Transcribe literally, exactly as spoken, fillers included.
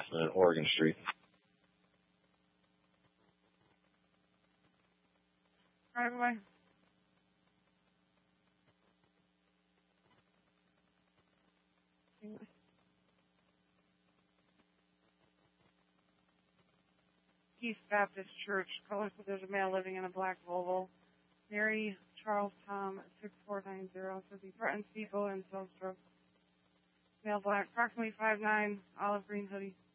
on Oregon Street. Right away. East Baptist Church, colors that there's a male living in a black Volvo. Mary Charles Tom six four nine zero says he threatens people in South Stroke. Male black, approximately five nine, olive green hoodie.